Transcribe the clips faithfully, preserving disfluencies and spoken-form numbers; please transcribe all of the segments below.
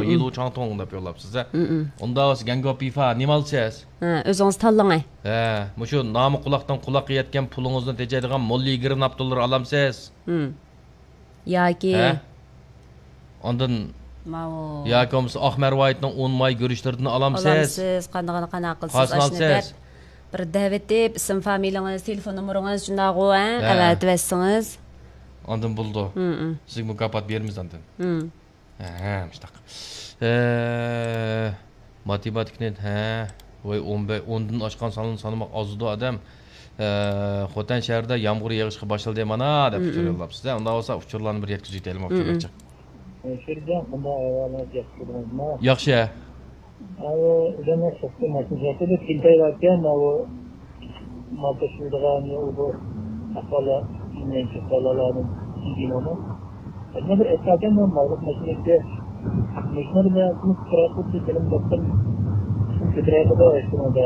yil u changtong deb yo'llabsiz. Unda siz Gangopifa nima olasiz? Ha, o'zingiz tanlang. Ha, mushu nomi quloqdan quloqqa yetgan pulingizni tejaydigan molli yigirma dollar olamsiz. Hmm. Yoki ondan Mao. yoki bo'lmasa Oqmarvoyitning o'n may go'rishlaridan olamsiz. Olamsiz, qanday qanaqa qilsiz ashni bir davet deb ism familiyangiz, telefon nomeringiz shunday-ku, ha? Avat versangiz. Ondan bo'ldi. Sizga mukofot beramiz ondan. Hmm. Ha, mustaq. Eh, matematikni ha, voy o'n dan oshgan sonini sanomaq ozdi odam. Eh, Xotan shahrida yomg'ir yog'ishga boshladi mana deb uchirlabsiz. Unda bo'lsa uchurlarni bir yetkazib deylik o'quvchilarga. Şirden bunda ayarlar yaptırmazma. Yaxshi. Ayo, üzerine çıktı, maçın şartı da kilitay varken o maltaşıldığın ya bu akala inleyen çıkalaların ilgin onu. Aslında bir esasen ben mağlup maçınlıkta maçınları da yaptığımız kırakut bir kelim baktım. Kötüreyde de açtım o da.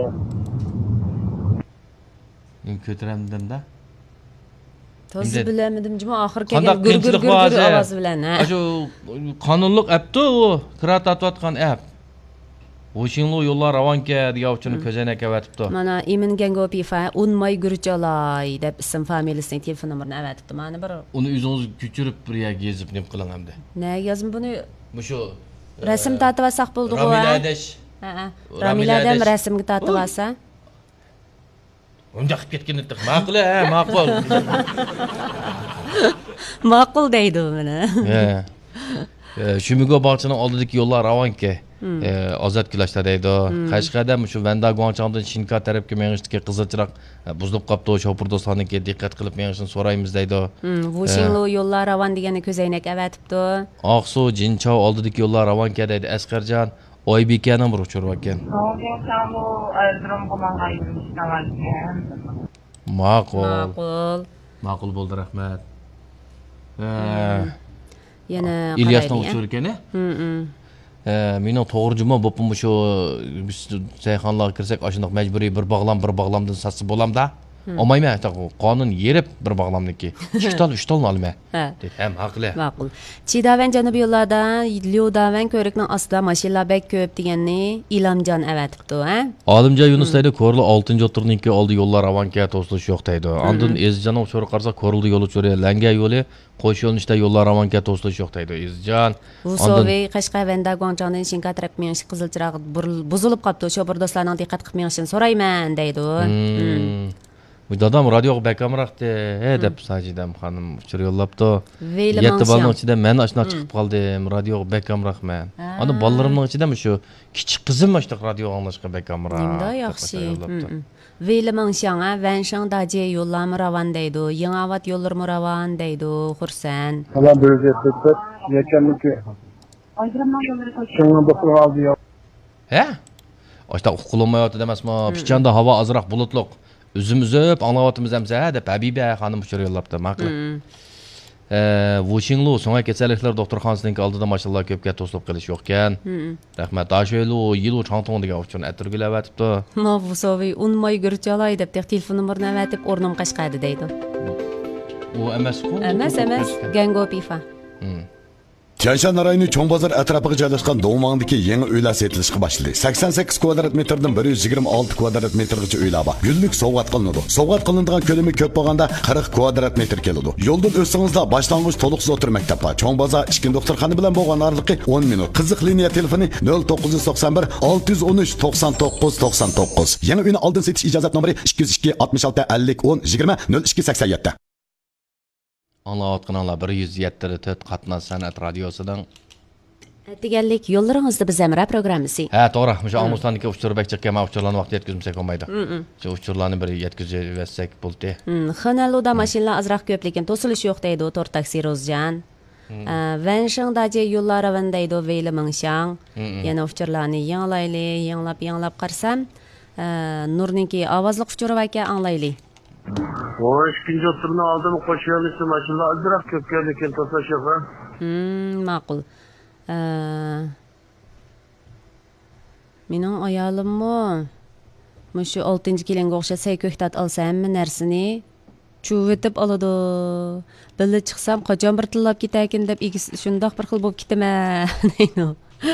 Kötüremdim de. To'zi bilamadim juma oxir kelgan gurgur gurgur ovozi bilan ha. Shu qonunliq apti u kirat atayotgan ap. O'shinlo yo'llar ravonga degan uchun ko'zoynakka vatibdi. Mana Emin Gangopifa o'n may gurcholay deb ism familiyasining telefon nomerini avatibdi. Mana bir uni o'zingiz ko'chirib bir yer gezib nim qiling hamda. Ne yozim buni? Shu rasm tatib olsak bo'ldi-ku. Ramiladesh. Ha ha. Ramiladam rasmga tatib olsa. Unda qilib ketgan edi. Ma'qul, ha, ma'qul. Ma'qul deydi buni. Ha. Shumigo bog'chining oldidagi yo'llar ravonga ozod qilishda deydi. Qashqarda shu Vanda Guanchangdan Shinka tarafga meng'ishdagi qizilchiroq buzilib qopti. Shopur do'stlarnikiga diqqat qilib meng'ishni so'raymiz deydi. Vushinglo yo'llar ravon degani ko'zoynak avatibdi. Oqsu Jinchao oldidagi yo'llar ravonga deydi Asqarjon. Oybekani bir uchirib ekan. Ma'qul. Ma'qul. Ma'qul bo'ldi, rahmat. Yana İlyasning uchirib ekan-a? Hmm. Eh, meni to'g'ri juma bo'pim shu biz sayxonlarga kirsak, ashundoq majburiy bir bog'lam bir bog'lamdan satsa bo'lamda. Olmayman, qonun yerib bir bog'lamniki. ikki tal, uch talni olma. Ha. Ham haqli. Ma'qul. Chidavan janubiy yo'llarda Lyodavan ko'rikning ostida mashinalar bek ko'p deganni Ilamjon avatibdi, ha? Olimjon Yunus deydi, Ko'rli oltinchi o'tirniki oldi yo'llar ravonga to'silish yo'q deydi. Ondan Ezjonning so'ri qarsa Ko'rildi yo'li cho'ri, Langa yo'li, Qo'sh yo'lnishda yo'llar ravonga to'silish yo'q deydi. Ezjon. Vusovi Qashqarvanda Guanchangdan Shinka taraf menish qizilchiroq buzilib qopti. Shu bir do'stlarning diqqat qilib menishini so'rayman deydi. Bu dadam radioga bakamroqdi, he deb Sajidam xonim uchir yo'llabdi. yetti balning ichida men ashuna chiqib qoldim, radioga bakamroqman. Ana bolarimning ichida shu kichik qizim ashuna radio anglashga bakamroq. Nimda yaxshi. Veylimangshan, Vanshang daje yo'llar ravan deydi, Yangavat yo'llar ravan deydi, Xursan. Falan böyle yaptık. Yekenlik. Şunun bakım aldı ya. He? Ashta uqulmayotdi demasmi? Pichanda havo azroq bulutliq. Üzümüzüp anlavatımız emse deb Habiba xonim uchir yo'llabdi, ma'qul. Eh, Wushinglu so'nggi kasalliklar doktorxonasining oldida mashallah ko'pga to'silib qilish yo'q ekan. Rahmat. Dashoylu yilu changtong degan uchun atirgilab atibdi. Ma Vusovi o'n may gurcholay deb telefon nomerini avatib o'rnim Qashqarda deydi. U emas-ku? Emas, emas, Gangopifa. Tianshan rayoni Cho'ng bozor atrofiga joylashgan Do'ngmangdagi yangi uylar setilishga boshladi. sakson sakkiz kvadrat metrdan bir yuz yigirma olti kvadrat metrgacha uylar bor. Gullik sovg'at qilinadi. Sovg'at qilinadigan ko'lami ko'p bo'lganda qirq kvadrat metr keladi. Yo'ldan o'tsangizlar boshlang'ich to'liq o'tir maktab bor. Cho'ng bozor ikki doktorxona bilan bo'lgan oraliqi o'n minut. Qiziq liniya telefoni nol to'qqiz yuz to'qson bir olti yuz o'n uch to'qson to'qqiz to'qson to'qqiz. Yangi uyni oldin setish ijozat nomeri ikki yuz ikki oltmish olti ellik o'n yigirma nol ikki sakson yetti. Anlayotganlar bir yuz yetmiş to'rt qatnaz san'at radiosidan deganlik yo'llaringizda biz amra programmasi. Ha, to'g'ri. O'sha Almustonniki uchirib chiqqan uchurlarni vaqt yetkazmasak olmaydi. Shu uchurlarni bir yetkazib versak bo'ldi. Xanaluda mashinalar azroq ko'p, lekin to'silish yo'q deydi to'rt taksi Rozjan. Vanshang daje yo'llar ravan deydi Veylimangshan. Yana uchurlarni yanglayli, yanglab yanglab qarsam, Nurniki ovozli uchirib aka anglayli. O ikinci oturunu aldım, koşuyorsun işte maşında azırak köpkerlikken tosaşıyor ha. Hmm, ma'qul. Mening ayolimmi? Mushu oltinchi kelinga o'xshab sayko'ktat olsam hamma narsani chuvetib oladi. Billa chiqsam qachon bir tillab ketakin deb shundoq bir xil bo'lib ketaman.